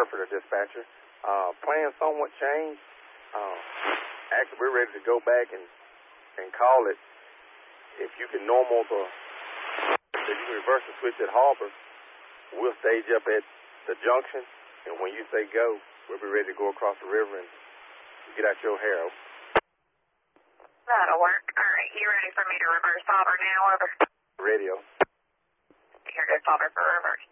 Comforter dispatcher. Plans somewhat changed. Actually, we're ready to go back and call it. If you can reverse the switch at Harbor, we'll stage up at the junction, and when you say go, we'll be ready to go across the river and get out your hair. That'll work. All right, you ready for me to reverse Harbor now? Over. Radio. You're good, Harbor, for reverse.